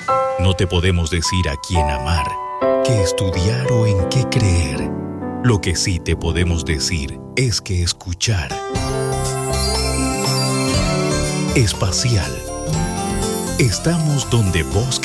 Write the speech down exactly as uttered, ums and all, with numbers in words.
No te podemos decir a quién amar, qué estudiar o en qué creer. Lo que sí te podemos decir es que escuchar. Espacial. Estamos donde vos querés.